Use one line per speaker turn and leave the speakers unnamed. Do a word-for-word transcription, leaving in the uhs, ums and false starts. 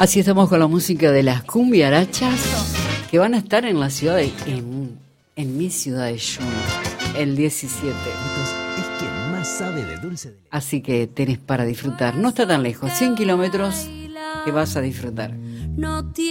Así estamos con la música de las cumbiarachas que van a estar en la ciudad de en, en mi ciudad de Juno el diecisiete.
Es quien más sabe de dulce de leche.
Así que tenés para disfrutar. No está tan lejos, cien kilómetros que vas a disfrutar.
No